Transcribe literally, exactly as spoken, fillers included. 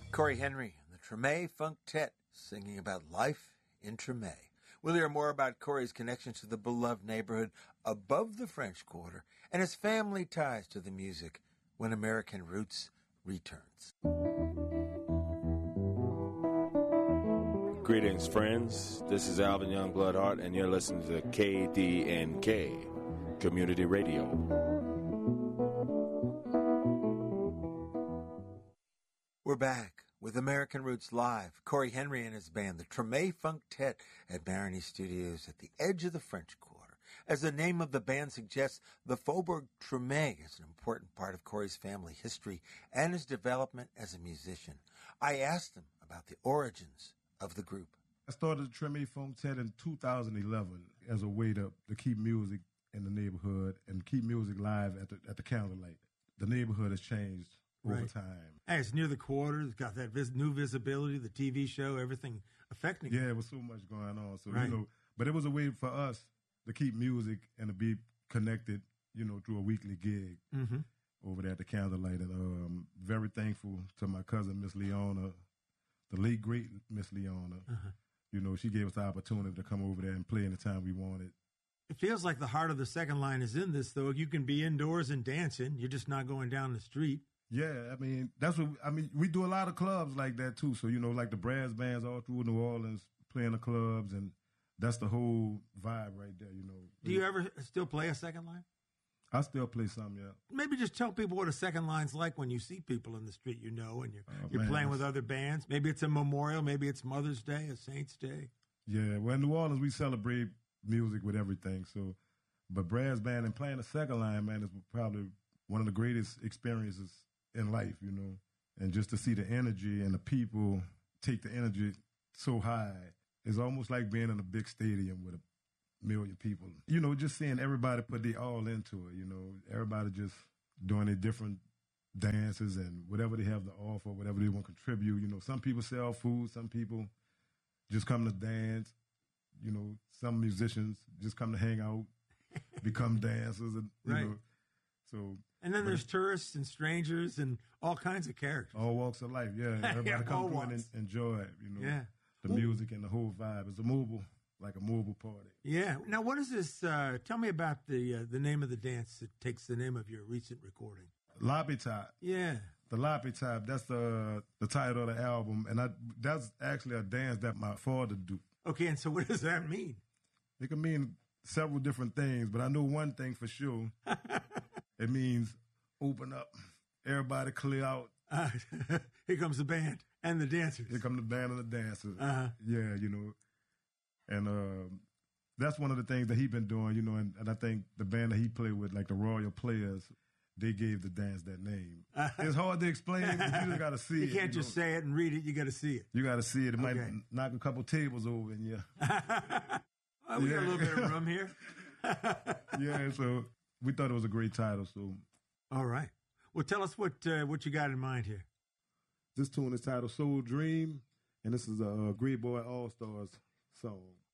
Corey Henry and the Treme Funktet singing about life in Treme. We'll hear more about Corey's connection to the beloved neighborhood above the French Quarter and his family ties to the music when American Roots returns. Greetings, friends. This is Alvin Youngblood Hart, and you're listening to K D N K Community Radio. We're back with American Roots Live. Corey Henry and his band, the Treme Funktet, at Marigny Studios at the edge of the French Quarter. As the name of the band suggests, the Faubourg Treme is an important part of Corey's family history and his development as a musician. I asked him about the origins of the group. I started the Treme Funktet in two thousand eleven as a way to, to keep music in the neighborhood and keep music live at the at the candlelight. The neighborhood has changed over right. time. Hey, it's near the quarter. It's got that vis- new visibility, the T V show, everything affecting Yeah, it. there was so much going on. So right. you know, but it was a way for us to keep music and to be connected, you know, through a weekly gig mm-hmm. over there at the candlelight. And um, very thankful to my cousin, Miss Leona, the late great Miss Leona. Uh-huh. You know, she gave us the opportunity to come over there and play anytime we wanted. It feels like the heart of the second line is in this, though. You can be indoors and dancing. You're just not going down the street. Yeah, I mean, that's what, I mean, we do a lot of clubs like that, too. So, you know, like the brass bands all through New Orleans playing the clubs, and that's the whole vibe right there, you know. Do you ever still play a second line? I still play some, yeah. Maybe just tell people what a second line's like when you see people in the street, you know, and you're, oh, you're man, playing with other bands. Maybe it's a memorial. Maybe it's Mother's Day, a Saint's Day. Yeah, well, in New Orleans, we celebrate music with everything. So, but brass band and playing a second line, man, is probably one of the greatest experiences in life, you know. And just to see the energy and the people take the energy so high, it's almost like being in a big stadium with a million people. You know, just seeing everybody put their all into it, you know, everybody just doing their different dances and whatever they have to offer, whatever they want to contribute. You know, some people sell food, some people just come to dance. You know, some musicians just come to hang out, become dancers, and you right. know. So and then there's tourists and strangers and all kinds of characters. All walks of life, yeah. Everybody yeah, come through and enjoy it, you know. Yeah. The music and the whole vibe. It's a mobile, like a mobile party. Yeah. Now, what is this? Uh, tell me about the uh, the name of the dance that takes the name of your recent recording. Lapitap. Yeah. The Lapitap, that's the the title of the album, and I that's actually a dance that my father do. Okay, and so what does that mean? It can mean several different things, but I know one thing for sure. It means open up, everybody clear out. Uh, here comes the band and the dancers. Here come the band and the dancers. Uh-huh. Yeah, you know, and uh, that's one of the things that he been doing, you know, and, and I think the band that he played with, like the Royal Players, they gave the dance that name. Uh-huh. It's hard to explain, but you just got to see you it. You can't just know? say it and read it. You got to see it. You got to see it. It okay. might knock a couple tables over in you. oh, we yeah. got a little bit of room here. yeah, so we thought it was a great title. So, all right. Well, tell us what uh, what you got in mind here. This tune is titled Soul Dream, and this is a uh, Great Boy All Stars song.